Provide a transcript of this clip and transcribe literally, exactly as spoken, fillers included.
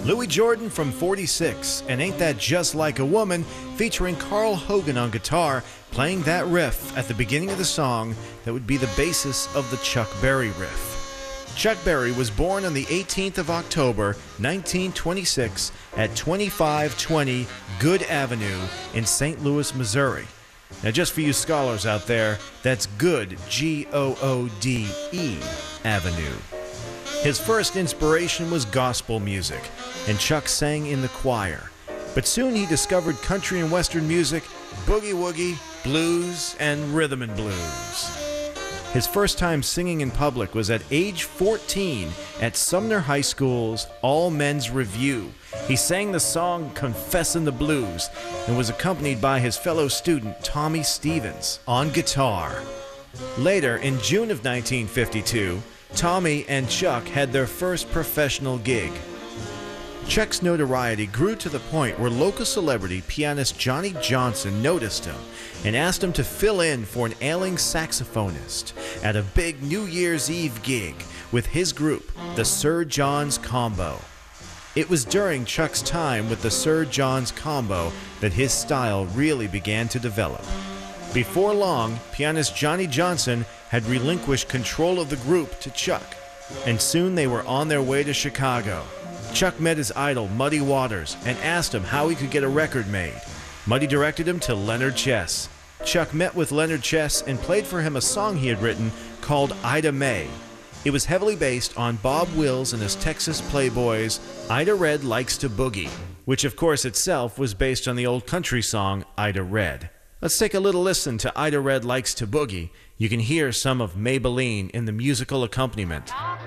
Louis Jordan from forty-six, and Ain't That Just Like a Woman, featuring Carl Hogan on guitar, playing that riff at the beginning of the song that would be the basis of the Chuck Berry riff. Chuck Berry was born on the eighteenth of October, nineteen twenty-six, at twenty-five twenty Good Avenue in Saint Louis, Missouri. Now, just for you scholars out there, that's Good, G O O D E, Avenue. His first inspiration was gospel music, and Chuck sang in the choir. But soon he discovered country and western music, boogie-woogie, blues, and rhythm and blues. His first time singing in public was at age fourteen at Sumner High School's All-Men's Review. He sang the song Confessin' the Blues and was accompanied by his fellow student Tommy Stevens on guitar. Later, in June of nineteen fifty-two, Tommy and Chuck had their first professional gig. Chuck's notoriety grew to the point where local celebrity pianist Johnny Johnson noticed him and asked him to fill in for an ailing saxophonist at a big New Year's Eve gig with his group, the Sir John's Combo. It was during Chuck's time with the Sir John's Combo that his style really began to develop. Before long, pianist Johnny Johnson had relinquished control of the group to Chuck, and soon they were on their way to Chicago. Chuck met his idol, Muddy Waters, and asked him how he could get a record made. Muddy directed him to Leonard Chess. Chuck met with Leonard Chess and played for him a song he had written called Ida May. It was heavily based on Bob Wills and his Texas Playboys' Ida Red Likes to Boogie, which of course itself was based on the old country song Ida Red. Let's take a little listen to Ida Red Likes to Boogie. You can hear some of Maybelline in the musical accompaniment.